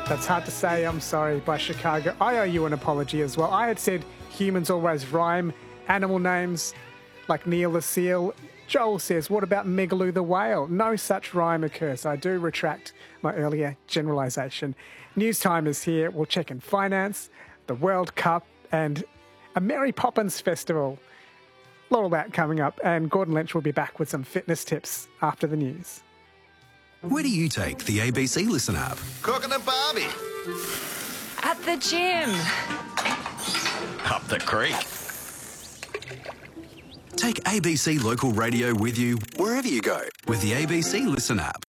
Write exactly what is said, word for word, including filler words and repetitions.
That's hard to say, I'm sorry, by Chicago. I owe you an apology as well. I had said humans always rhyme animal names like Neil the seal. Joel says, what about Megaloo the whale? No such rhyme occurs. I do retract my earlier generalisation. News time is here. We'll check in finance, the World Cup and a Mary Poppins festival. A lot of that coming up. And Gordon Lynch will be back with some fitness tips after the news. Where do you take the A B C Listen app? Cooking a barbie. At the gym. Up the creek. Take A B C Local Radio with you wherever you go with the A B C Listen app.